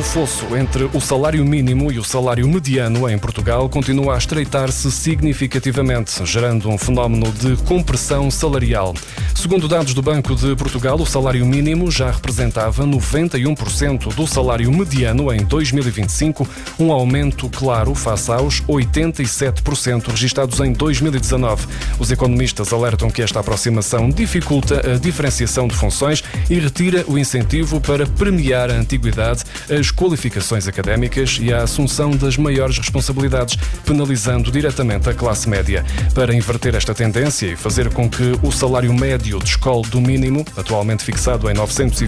fosso entre o salário mínimo e o salário mediano em Portugal continua a estreitar-se significativamente, gerando um fenómeno de compressão salarial. Segundo dados do Banco de Portugal, o salário mínimo já representava 91% do salário mediano em 2025, um aumento claro face aos 87% registados em 2019. Os economistas alertam que esta aproximação dificulta a diferenciação de funções e retira o incentivo para premiar a antiguidade, as qualificações académicas e a assunção das maiores responsabilidades, penalizando diretamente a classe média. Para inverter esta tendência e fazer com que o salário médio descole do mínimo, atualmente fixado em 920